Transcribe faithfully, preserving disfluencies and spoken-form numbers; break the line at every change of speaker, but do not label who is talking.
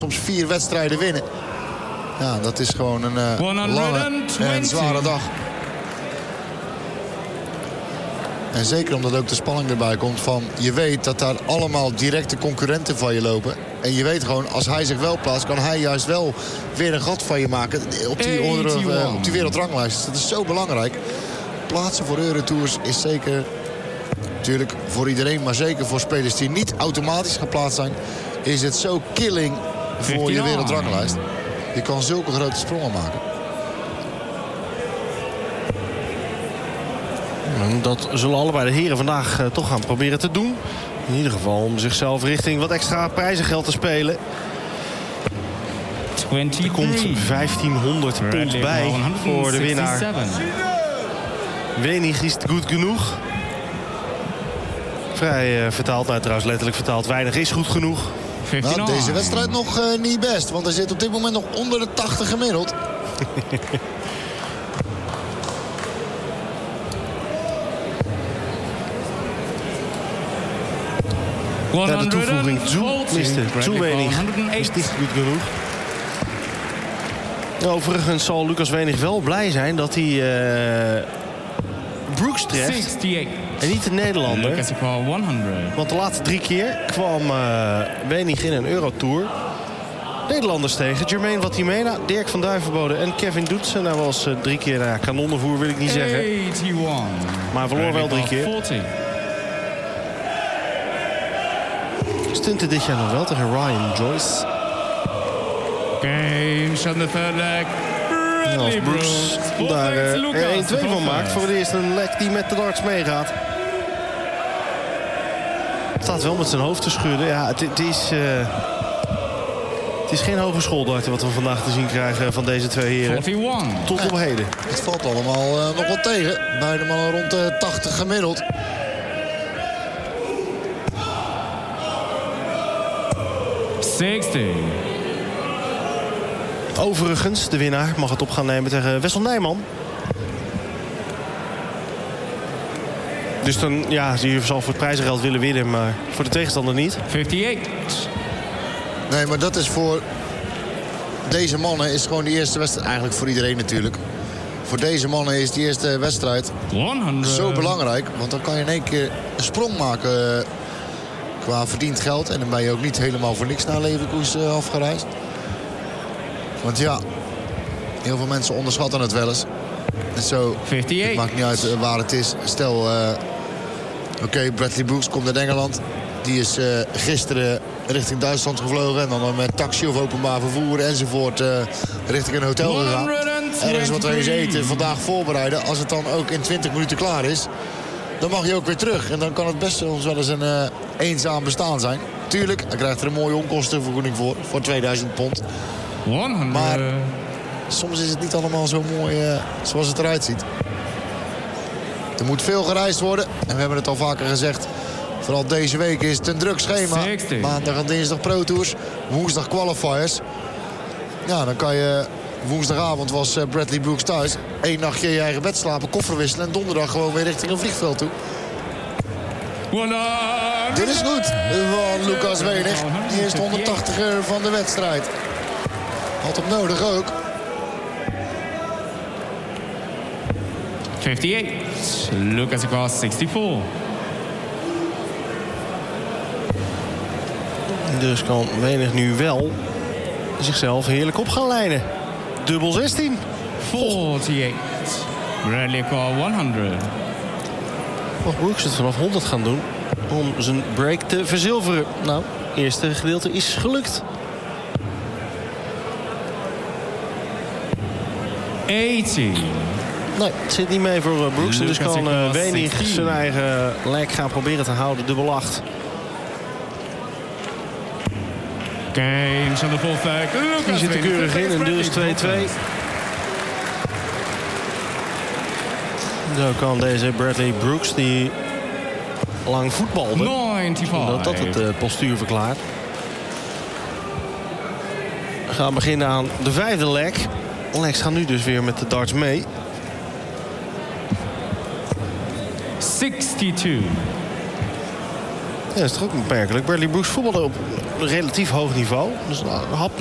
soms vier wedstrijden winnen. Ja, dat is gewoon een uh, lange en zware dag. En zeker omdat ook de spanning erbij komt van... je weet dat daar allemaal directe concurrenten van je lopen. En je weet gewoon, als hij zich wel plaatst... kan hij juist wel weer een gat van je maken op die, onder, uh, op die wereldranglijst. Dat is zo belangrijk. Plaatsen voor Eurotours is zeker... natuurlijk voor iedereen, maar zeker voor spelers die niet automatisch geplaatst zijn... is het zo killing voor je wereldranglijst. Je kan zulke grote sprongen maken.
Dat zullen allebei de heren vandaag uh, toch gaan proberen te doen. In ieder geval om zichzelf richting wat extra prijzengeld te spelen. Er komt vijftienhonderd pond bij voor de winnaar. Wenig is goed genoeg. Vrij uh, vertaald, nou trouwens letterlijk vertaald. Weinig is goed genoeg.
Nou, deze wedstrijd nog uh, niet best. Want hij zit op dit moment nog onder de tachtig gemiddeld.
Ja, de toevoeging Zoe miste. Zoe Wenig is niet goed genoeg. Overigens zal Lucas Wenig wel blij zijn dat hij uh, Brooks treft. En niet de Nederlander. Want de laatste drie keer kwam uh, Wenig in een Eurotour Nederlanders tegen. Jermaine Watimena, Dirk van Duivenbode en Kevin Doets. En hij was uh, drie keer, nou ja, kanonnenvoer wil ik niet zeggen. Maar verloor wel drie keer. Stunten dit jaar nog wel tegen Ryan Joyce.
Games on the third leg.
En als Brooks daar uh, één twee van maakt, voor het eerst een leg die met de darts meegaat. Het staat wel met zijn hoofd te schudden. Ja, het, het is... Uh, het is geen hogeschooldarten wat we vandaag te zien krijgen van deze twee heren. Tot op heden.
Het valt allemaal uh, nog wat tegen. Beide mannen rond de tachtig gemiddeld.
zestig.
Overigens, de winnaar mag het op gaan nemen tegen Wessel Nijman. Dus dan, ja, die zal voor het prijzengeld willen winnen, maar voor de tegenstander niet.
vijfenvijftig.
Nee, maar dat is voor deze mannen is gewoon de eerste wedstrijd. Eigenlijk voor iedereen natuurlijk. Voor deze mannen is die eerste wedstrijd honderd. Zo belangrijk. Want dan kan je in één keer een sprong maken uh, qua verdiend geld. En dan ben je ook niet helemaal voor niks naar Leverkusen uh, afgereisd. Want ja, heel veel mensen onderschatten het wel eens. En zo, het maakt niet uit uh, waar het is. Stel, uh, oké, okay, Bradley Brooks komt uit Engeland. Die is uh, gisteren richting Duitsland gevlogen. En dan met taxi of openbaar vervoer enzovoort uh, richting een hotel gegaan. Ergens wat we eens eten, vandaag voorbereiden. Als het dan ook in twintig minuten klaar is, dan mag je ook weer terug. En dan kan het best soms wel eens een uh, eenzaam bestaan zijn. Tuurlijk, hij krijgt er een mooie onkostenvergoeding voor. Voor tweeduizend pond.
honderd.
Maar soms is het niet allemaal zo mooi uh, zoals het eruit ziet. Er moet veel gereisd worden. En we hebben het al vaker gezegd. Vooral deze week is het een druk schema. zestig. Maandag en dinsdag Pro Tours. Woensdag qualifiers. Ja, dan kan je... Woensdagavond was Bradley Brooks thuis. Eén nachtje in je eigen bed slapen, koffer wisselen. En donderdag gewoon weer richting een vliegveld toe. Dit is goed van Lucas Wenig. De eerste honderdtachtiger van de wedstrijd. Had op nodig ook.
vijfenvijftig. Lucas across zesenzestig.
Dus kan Wenig nu wel zichzelf heerlijk op gaan lijnen. Dubbel zestien.
vijfenveertig. Bradley for honderd.
Mag Brooks het vanaf honderd gaan doen om zijn break te verzilveren. Nou, het eerste gedeelte is gelukt.
tachtig.
Nee, het zit niet mee voor uh, Brooks. Dus kan uh, Wenig zijn eigen lijk gaan proberen te houden. Dubbel acht.
Games on the fourth leg.
Die zit er keurig in en dus twee twee. Zo kan deze Bradley Brooks, die lang voetbalde, dat dat het uh, postuur verklaart. We gaan beginnen aan de vijfde leg. Legs gaan nu dus weer met de darts mee.
zesenzestig.
Ja, dat is toch ook opmerkelijk. Bradley Brooks voetbalde op een relatief hoog niveau. Dus had